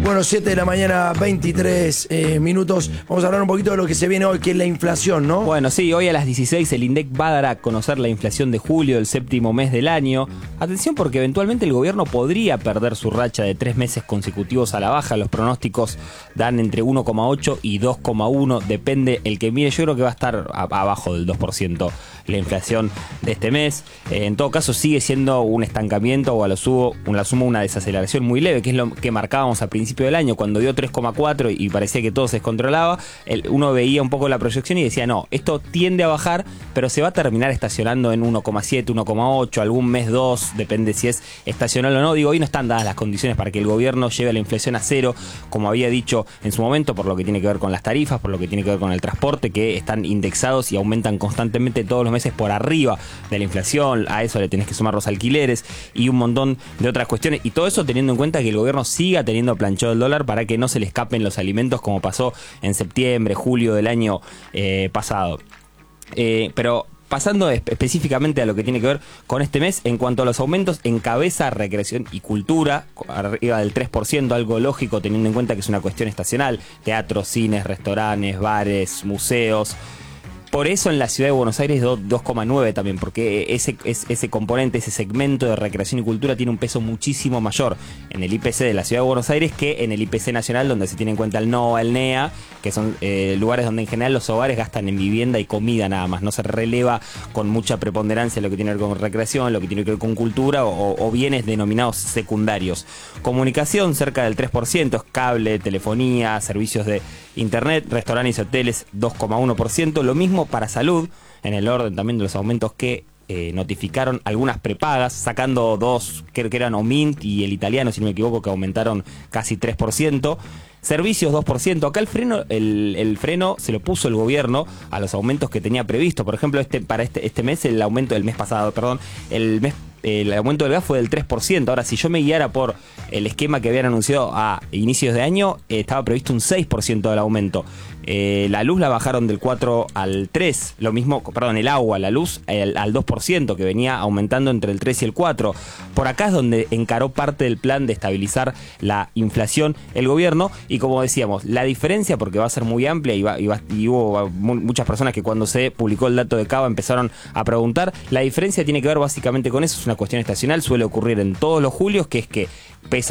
Bueno, 7 de la mañana, 23 minutos. Vamos a hablar un poquito de lo que se viene hoy, que es la inflación, ¿no? Bueno, sí, hoy a las 16 el INDEC va a dar a conocer la inflación de julio, el séptimo mes del año. Atención porque eventualmente el gobierno podría perder su racha de 3 meses consecutivos a la baja. Los pronósticos dan entre 1,8 y 2,1, depende el que mire. Yo creo que va a estar abajo del 2% la inflación de este mes. En todo caso sigue siendo un estancamiento o a lo sumo una desaceleración muy leve, que es lo que marcábamos al principio del año, cuando dio 3,4 y parecía que todo se descontrolaba. Uno veía un poco la proyección y decía, no, esto tiende a bajar, pero se va a terminar estacionando en 1,7, 1,8, algún mes 2, depende si es estacional o no. Digo, hoy no están dadas las condiciones para que el gobierno lleve la inflación a cero, como había dicho en su momento, por lo que tiene que ver con las tarifas, por lo que tiene que ver con el transporte, que están indexados y aumentan constantemente todos los meses por arriba de la inflación. A eso le tenés que sumar los alquileres y un montón de otras cuestiones, y todo eso teniendo en cuenta que el gobierno siga teniendo planchado el dólar para que no se le escapen los alimentos, como pasó en septiembre, julio del año pasado. Pero pasando específicamente a lo que tiene que ver con este mes, en cuanto a los aumentos, encabeza recreación y cultura, arriba del 3%, algo lógico teniendo en cuenta que es una cuestión estacional: teatros, cines, restaurantes, bares, museos. Por eso en la ciudad de Buenos Aires 2,9 también, porque ese componente, ese segmento de recreación y cultura tiene un peso muchísimo mayor en el IPC de la ciudad de Buenos Aires que en el IPC nacional, donde se tiene en cuenta el NOA, el NEA, que son lugares donde en general los hogares gastan en vivienda y comida nada más. No se releva con mucha preponderancia lo que tiene que ver con recreación, lo que tiene que ver con cultura o bienes denominados secundarios. Comunicación cerca del 3%, cable, telefonía, servicios de internet, restaurantes y hoteles 2,1%. Lo mismo para salud, en el orden también de los aumentos que notificaron algunas prepagas, sacando dos, creo que eran Omint y el italiano, si no me equivoco, que aumentaron casi 3%. Servicios 2%. Acá el freno se lo puso el gobierno a los aumentos que tenía previsto. Por ejemplo, para este mes, el aumento del mes pasado, el aumento del gas fue del 3%. Ahora, si yo me guiara por el esquema que habían anunciado a inicios de año, estaba previsto un 6% del aumento. La luz la bajaron del 4 al 3, lo mismo, perdón, el agua, la luz al 2%, que venía aumentando entre el 3 y el 4. Por acá es donde encaró parte del plan de estabilizar la inflación el gobierno, y como decíamos, la diferencia, porque va a ser muy amplia y hubo muchas personas que cuando se publicó el dato de Cava empezaron a preguntar, la diferencia tiene que ver básicamente con eso, es una cuestión estacional, suele ocurrir en todos los julios, que es que pesa